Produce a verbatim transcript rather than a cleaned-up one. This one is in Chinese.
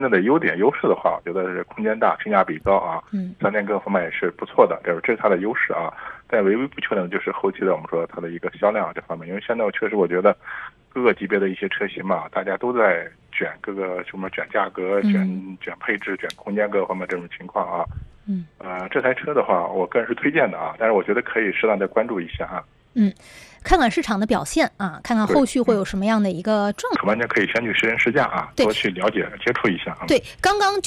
那的优点优势的话，我觉得是空间大、性价比高啊， 嗯， 三电各方面也是不错的，这是这是它的优势啊。但唯唯不缺的就是后期的我们说它的一个销量这方面，因为现在确实我觉得各个级别的一些车型嘛，大家都在卷各个什么卷价格、卷卷配置、卷空间各方面这种情况啊。 嗯， 呃，这台车的话，我个人是推荐的啊，但是我觉得可以适当的关注一下啊。 嗯，看看市场的表现啊，看看后续会有什么样的一个状况。 完全可以先去实人试驾啊，多去了解接触一下啊。 对，刚刚。